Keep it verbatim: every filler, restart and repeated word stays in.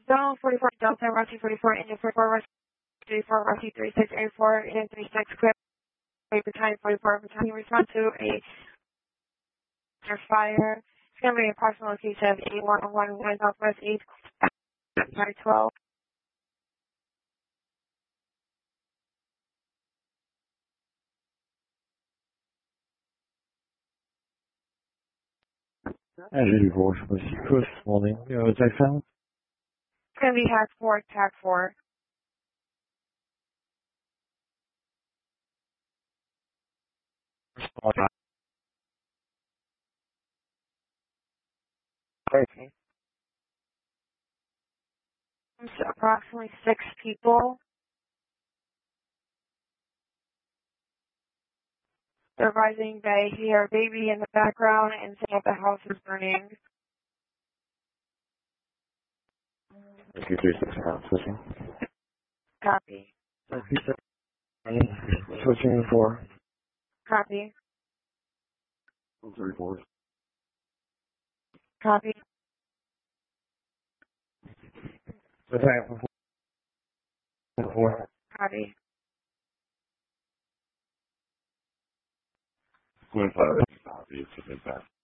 Zone forty-four, Delta, Rusty forty-four, India forty-four, Rusty thirty-four, Rusty thirty-six, eighty-four, India thirty-six, clear, battalion forty-four, battalion respond to a fire. It's going to be approximate location of eight one one one Southwest eight, twelve. And eighty-four, was this morning, you know, Jack Sound? It's going to be hack four, tac four. Okay. It's approximately six people. They're rising. They hear a baby in the background and saying that the house is burning. Thank you, three six pounds, switching. Copy. Switching for Copy. thirty-four. Copy. Attack before. Copy. Going for it. Copy, it's a good back.